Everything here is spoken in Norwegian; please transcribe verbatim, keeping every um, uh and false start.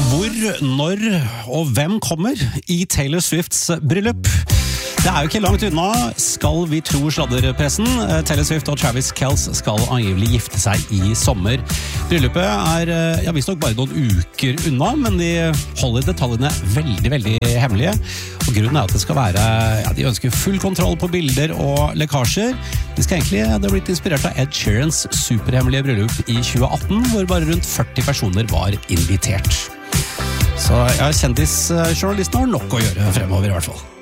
Hvor, når og hvem kommer i Taylor Swifts bryllup? Det er jo ikke langt unna, skal vi tro sladderpressen. Taylor Swift og Travis Kelce skal angivelig gifte seg i sommer. Bryllupet er ja, visst nok bare noen uker unna, men de holder detaljene veldig, veldig hemmelige. Og grunnen er at det skal være, ja, de ønsker full kontroll på bilder og lekkasjer. De skal egentlig, det har blitt inspirert av Ed Sheerans superhemmelige bryllup i tjue atten, hvor bare rundt førti personer var invitert. Så ja, kjendisjournalisten har nok å gjøre fremover i hvert fall.